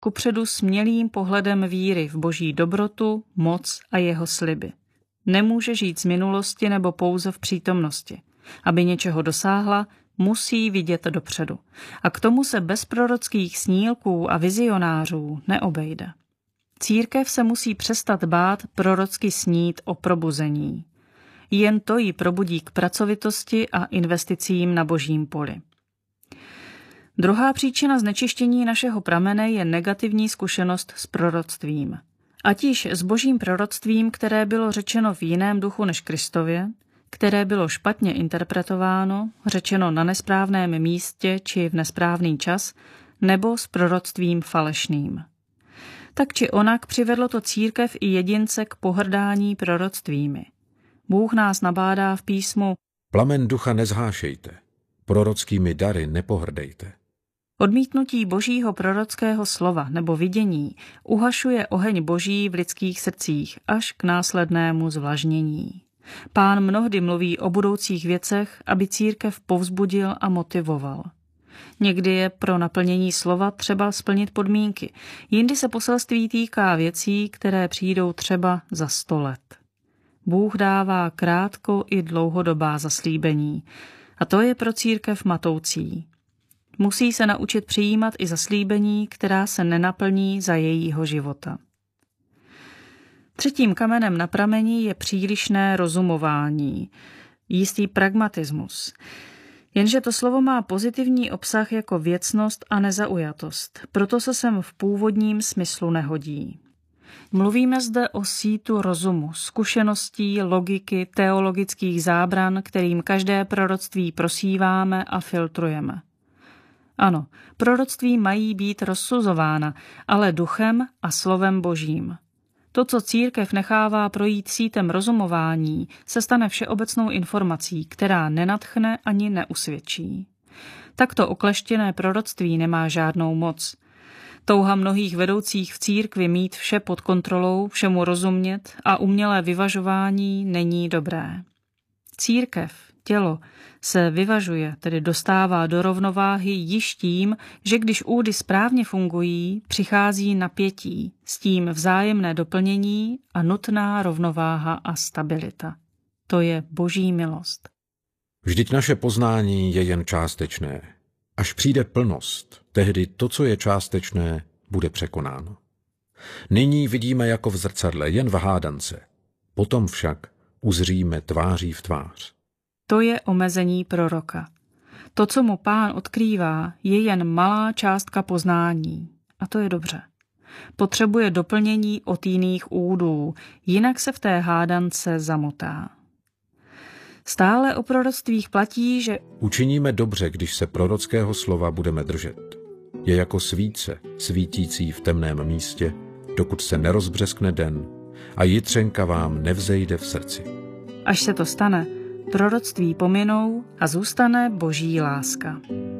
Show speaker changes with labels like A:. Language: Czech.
A: kupředu smělým pohledem víry v Boží dobrotu, moc a jeho sliby. Nemůže žít z minulosti nebo pouze v přítomnosti. Aby něčeho dosáhla, musí vidět dopředu. A k tomu se bez prorockých snílků a vizionářů neobejde. Církev se musí přestat bát prorocky snít o probuzení. Jen to ji probudí k pracovitosti a investicím na božím poli. Druhá příčina znečištění našeho pramene je negativní zkušenost s proroctvím. Ať již s božím proroctvím, které bylo řečeno v jiném duchu než Kristově, které bylo špatně interpretováno, řečeno na nesprávném místě či v nesprávný čas, nebo s proroctvím falešným. Tak či onak přivedlo to církev i jedince k pohrdání proroctvími. Bůh nás nabádá v písmu:
B: Plamen ducha nezhášejte, prorockými dary nepohrdejte.
A: Odmítnutí božího prorockého slova nebo vidění uhašuje oheň boží v lidských srdcích až k následnému zvlažnění. Pán mnohdy mluví o budoucích věcech, aby církev povzbudil a motivoval. Někdy je pro naplnění slova třeba splnit podmínky, jindy se poselství týká věcí, které přijdou třeba za 100 let. Bůh dává krátko i dlouhodobá zaslíbení a to je pro církev matoucí. Musí se naučit přijímat i zaslíbení, která se nenaplní za jejího života. Třetím kamenem na prameni je přílišné rozumování, jistý pragmatismus. Jenže to slovo má pozitivní obsah jako věcnost a nezaujatost, proto se sem v původním smyslu nehodí. Mluvíme zde o sítu rozumu, zkušeností, logiky, teologických zábran, kterým každé proroctví prosíváme a filtrujeme. Ano, proroctví mají být rozsuzována, ale duchem a slovem božím. To, co církev nechává projít sítem rozumování, se stane všeobecnou informací, která nenadchne ani neusvědčí. Takto okleštěné proroctví nemá žádnou moc. Touha mnohých vedoucích v církvi mít vše pod kontrolou, všemu rozumět a umělé vyvažování není dobré. Církev, tělo, se vyvažuje, tedy dostává do rovnováhy již tím, že když údy správně fungují, přichází napětí, s tím vzájemné doplnění a nutná rovnováha a stabilita. To je boží milost.
B: Vždyť naše poznání je jen částečné. Až přijde plnost, tehdy to, co je částečné, bude překonáno. Nyní vidíme jako v zrcadle, jen v hádance. Potom však uzříme tváří v tvář.
A: To je omezení proroka. To, co mu Pán odkrývá, je jen malá částka poznání. A to je dobře. Potřebuje doplnění od jiných údů, jinak se v té hádance zamotá. Stále o proroctvích platí, že
B: učiníme dobře, když se prorockého slova budeme držet. Je jako svíce, svítící v temném místě, dokud se nerozbřeskne den a jitřenka vám nevzejde v srdci.
A: Až se to stane, proroctví pominou a zůstane boží láska.